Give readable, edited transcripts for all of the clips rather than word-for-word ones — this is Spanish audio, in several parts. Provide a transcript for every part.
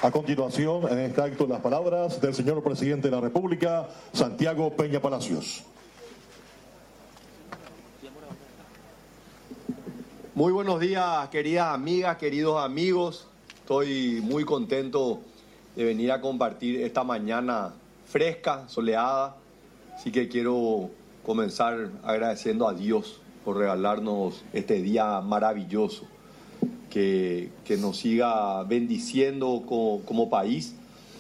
A continuación, en este acto, las palabras del señor presidente de la República, Santiago Peña Palacios. Muy buenos días, queridas amigas, queridos amigos. Estoy muy contento de venir a compartir esta mañana fresca, soleada. Así que quiero comenzar agradeciendo a Dios por regalarnos este día maravilloso. Que nos siga bendiciendo como país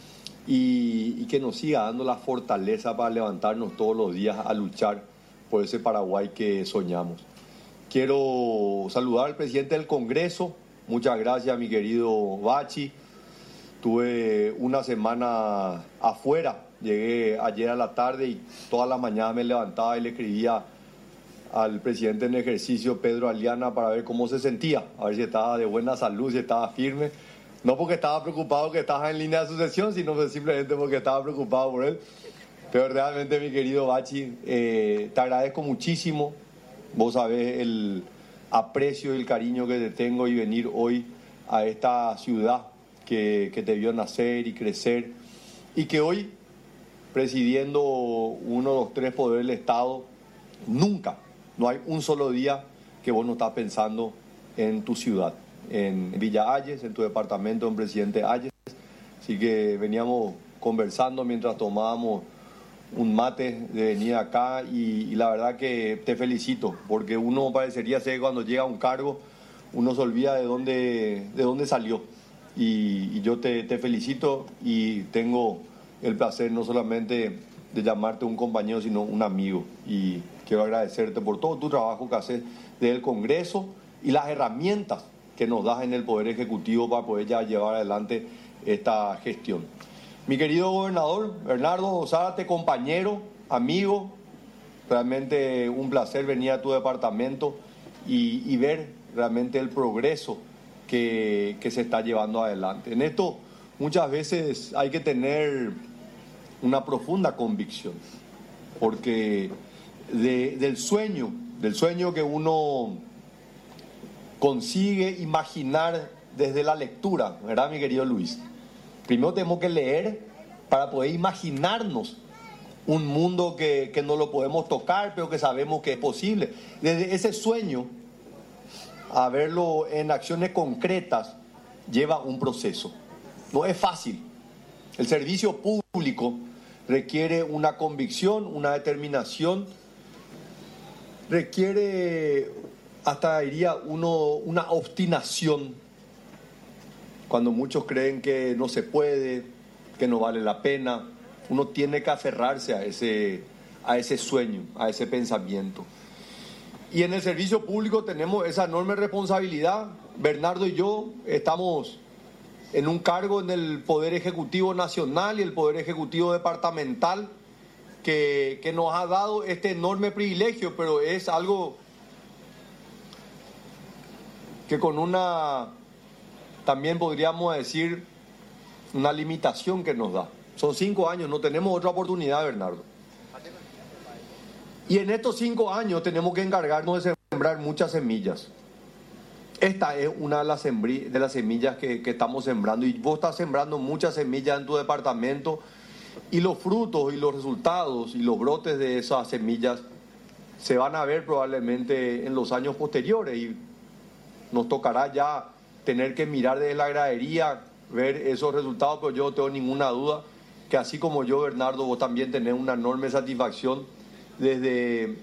y que nos siga dando la fortaleza para levantarnos todos los días a luchar por ese Paraguay que soñamos. Quiero saludar al presidente del Congreso. Muchas gracias, mi querido Bachi. Tuve una semana afuera. Llegué ayer a la tarde y toda la mañana me levantaba y le escribía al presidente en ejercicio, Pedro Aliana, para ver cómo se sentía, a ver si estaba de buena salud, si estaba firme. No porque estaba preocupado que estaba en línea de sucesión, sino simplemente porque estaba preocupado por él. Pero realmente, mi querido Bachi, te agradezco muchísimo. Vos sabés el aprecio y el cariño que te tengo y venir hoy a esta ciudad que te vio nacer y crecer y que hoy, presidiendo uno de los tres poderes del Estado, no hay un solo día que vos no estás pensando en tu ciudad, en Villa Ayes, en tu departamento, en Presidente Ayes. Así que veníamos conversando mientras tomábamos un mate de venir acá y la verdad que te felicito, porque uno parecería ser que cuando llega a un cargo, uno se olvida de dónde salió. Y yo te felicito y tengo el placer no solamente de llamarte un compañero, sino un amigo. Y quiero agradecerte por todo tu trabajo que haces desde el Congreso y las herramientas que nos das en el Poder Ejecutivo para poder ya llevar adelante esta gestión. Mi querido gobernador Bernardo Zárate, compañero, amigo, realmente un placer venir a tu departamento y ver realmente el progreso que se está llevando adelante. En esto muchas veces hay que tener una profunda convicción, porque del sueño que uno consigue imaginar desde la lectura, ¿verdad, mi querido Luis? Primero tenemos que leer para poder imaginarnos un mundo que no lo podemos tocar, pero que sabemos que es posible. Desde ese sueño, a verlo en acciones concretas, lleva un proceso. No es fácil. El servicio público requiere una convicción, una determinación, requiere, hasta diría una obstinación, cuando muchos creen que no se puede, que no vale la pena. Uno tiene que aferrarse a ese sueño, a ese pensamiento. Y en el servicio público tenemos esa enorme responsabilidad. Bernardo y yo estamos en un cargo en el Poder Ejecutivo Nacional y el Poder Ejecutivo Departamental que nos ha dado este enorme privilegio, pero es algo que con también podríamos decir, una limitación que nos da. Son 5 años, no tenemos otra oportunidad, Bernardo. Y en estos 5 años tenemos que encargarnos de sembrar muchas semillas. Esta es una de las semillas que estamos sembrando, y vos estás sembrando muchas semillas en tu departamento, y los frutos y los resultados y los brotes de esas semillas se van a ver probablemente en los años posteriores, y nos tocará ya tener que mirar desde la gradería, ver esos resultados, pero yo no tengo ninguna duda que así como yo, Bernardo, vos también tenés una enorme satisfacción desde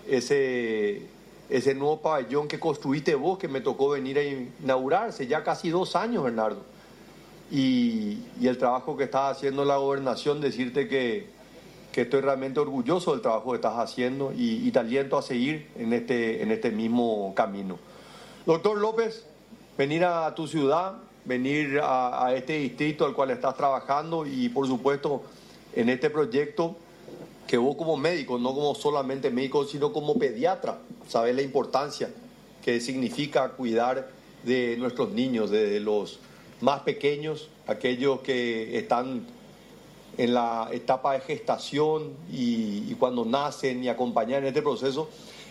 ese nuevo pabellón que construiste vos, que me tocó venir a inaugurarse ya casi 2 años, Bernardo. Y el trabajo que estás haciendo en la gobernación, decirte que estoy realmente orgulloso del trabajo que estás haciendo y te aliento a seguir en este mismo camino. Doctor López, venir a tu ciudad, venir a este distrito al cual estás trabajando y por supuesto en este proyecto que vos como médico, no como solamente médico, sino como pediatra, sabes la importancia que significa cuidar de nuestros niños, de los más pequeños, aquellos que están en la etapa de gestación y cuando nacen, y acompañar en este proceso.